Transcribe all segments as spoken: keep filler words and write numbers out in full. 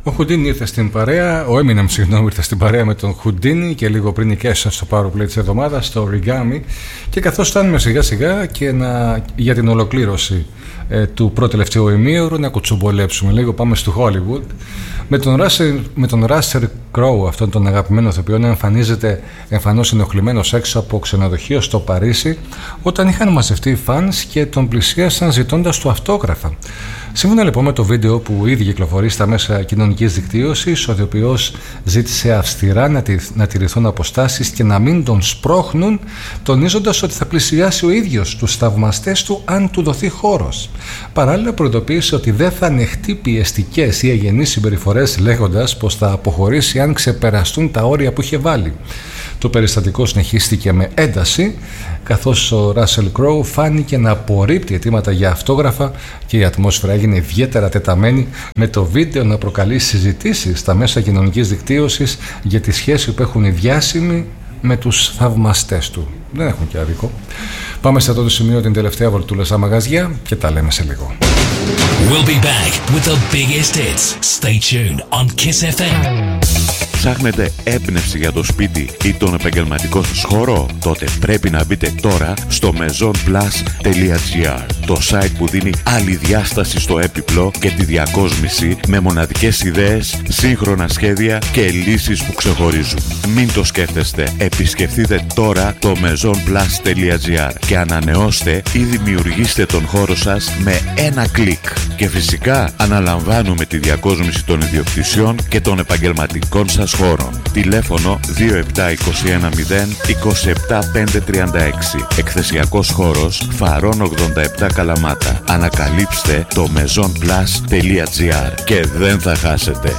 Ο Houdini ήρθε στην παρέα, ο Eminem συγγνώμη ήρθε στην παρέα με τον Houdini και λίγο πριν η Kesha στο Powerplay της εβδομάδας, στο Origami, και καθώς φτάνουμε σιγά σιγά και να, για την ολοκλήρωση ε, του πρώτου τελευταίου ημίωρου να κουτσομπολέψουμε λίγο, πάμε στο Hollywood με τον Russell, με τον Russell Crowe, αυτόν τον αγαπημένο ηθοποιό, να εμφανίζεται εμφανώς ενοχλημένος έξω από ξενοδοχείο στο Παρίσι όταν είχαν μαζευτεί οι φανς και τον πλησίασαν ζητώντας του αυτόγραφα. Σύμφωνα λοιπόν με το βίντεο που ήδη κυκλοφορεί στα μέσα κοινωνικής δικτύωσης, ο ηθοποιός ζήτησε αυστηρά να, τη, να τηρηθούν αποστάσεις και να μην τον σπρώχνουν, τονίζοντας ότι θα πλησιάσει ο ίδιος τους θαυμαστές του αν του δοθεί χώρος. Παράλληλα προειδοποίησε ότι δεν θα ανεχτεί πιεστικές ή αγενείς συμπεριφορές, λέγοντας πως θα αποχωρήσει αν ξεπεραστούν τα όρια που είχε βάλει. Το περιστατικό συνεχίστηκε με ένταση, καθώς ο Russell Crowe φάνηκε να απορρίπτει αιτήματα για αυτόγραφα και η ατμόσφαιρα έγινε ιδιαίτερα τεταμένη, με το βίντεο να προκαλεί συζητήσεις στα μέσα κοινωνικής δικτύωσης για τη σχέση που έχουν οι διάσημοι με τους θαυμαστές του. Δεν έχουν και άδικο. Πάμε σε αυτό το σημείο την τελευταία βολτούλα στα μαγαζιά και τα λέμε σε λίγο. We'll be back with the biggest hits. Stay tuned on Kiss εφ εμ. Ψάχνετε έμπνευση για το σπίτι ή τον επαγγελματικό σας χώρο? Τότε πρέπει να μπείτε τώρα στο maison plus τελεία gr, το site που δίνει άλλη διάσταση στο έπιπλο και τη διακόσμηση, με μοναδικές ιδέες, σύγχρονα σχέδια και λύσεις που ξεχωρίζουν. Μην το σκέφτεστε, επισκεφτείτε τώρα το maison plus τελεία gr και ανανεώστε ή δημιουργήστε τον χώρο σας με ένα κλικ. Και φυσικά αναλαμβάνουμε τη διακόσμηση των ιδιοκτησιών και των επαγγελματικών σας χώρων. Τηλέφωνο δύο επτά είκοσι ένα μηδέν είκοσι επτά πεντακόσια τριάντα έξι. Εκθεσιακός χώρος Φαρών ογδόντα επτά Καλαμάτα. Ανακαλύψτε το maison plus τελεία gr και δεν θα χάσετε.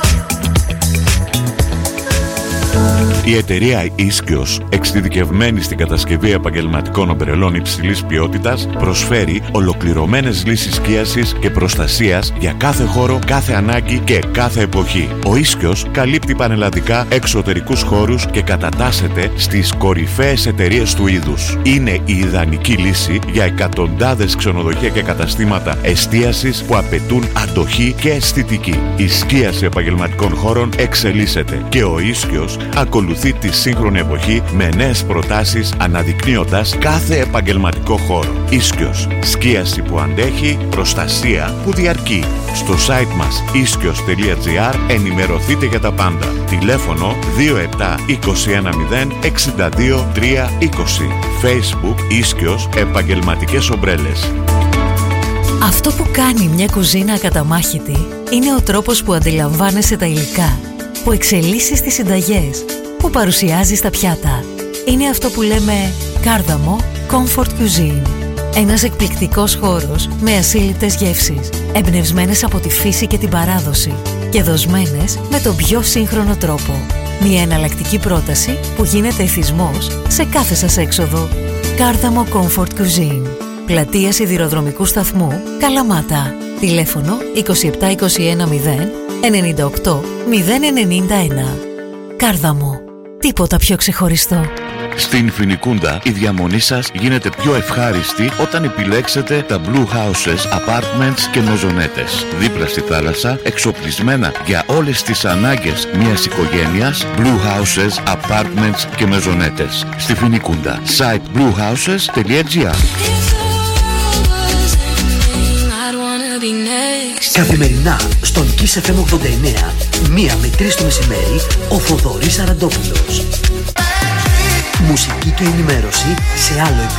Η εταιρεία Ίσκιος, εξειδικευμένη στην κατασκευή επαγγελματικών ομπρελών υψηλής ποιότητας, προσφέρει ολοκληρωμένες λύσεις σκίασης και προστασίας για κάθε χώρο, κάθε ανάγκη και κάθε εποχή. Ο Ίσκιος καλύπτει πανελλαδικά εξωτερικούς χώρους και κατατάσσεται στις κορυφαίες εταιρείες του είδους. Είναι η ιδανική λύση για εκατοντάδες ξενοδοχεία και καταστήματα εστίασης που απαιτούν αντοχή και αισθητική. Η σκίαση επαγγελματικών χώρων εξελίσσεται και ο Ίσκιος ακολουθεί τη σύγχρονη εποχή με νέες προτάσεις, αναδεικνύοντας κάθε επαγγελματικό χώρο. Ίσκιος, σκίαση που αντέχει, προστασία που διαρκεί. Στο site μας ίσκιος τελεία gr ενημερωθείτε για τα πάντα. Τηλέφωνο δύο επτά είκοσι ένα μηδέν εξήντα δύο τριακόσια είκοσι. Facebook Ίσκιος επαγγελματικές ομπρέλες. Αυτό που κάνει μια κουζίνα ακαταμάχητη είναι ο τρόπος που αντιλαμβάνεσαι τα υλικά, που εξελίσσεις τις συνταγές, που παρουσιάζεις τα πιάτα. Είναι αυτό που λέμε Κάρδαμο Comfort Cuisine. Ένας εκπληκτικός χώρος με ασύλληπτες γεύσεις, εμπνευσμένες από τη φύση και την παράδοση και δοσμένες με τον πιο σύγχρονο τρόπο. Μια εναλλακτική πρόταση που γίνεται εθισμός σε κάθε σας έξοδο. Κάρδαμο Comfort Cuisine. Πλατεία Σιδηροδρομικού Σταθμού, Καλαμάτα. Τηλέφωνο είκοσι επτά είκοσι ένα μηδέν ενενήντα οκτώ μηδέν ενενήντα ένα. Κάρδαμο. Τίποτα πιο ξεχωριστό. Στην Φινικούντα η διαμονή σας γίνεται πιο ευχάριστη όταν επιλέξετε τα Blue Houses Apartments και Μεζονέτες. Δίπλα στη θάλασσα, εξοπλισμένα για όλες τις ανάγκες μιας οικογένειας, Blue Houses Apartments και Μεζονέτες. Στη Φινικούντα, site blue houses τελεία gr. Καθημερινά στον Kiss εφ εμ ογδόντα εννέα, μία με τρεις το μεσημέρι, ο Θοδωρής Αραντόπουλος. Μουσική και ενημέρωση σε άλλο επίπεδο.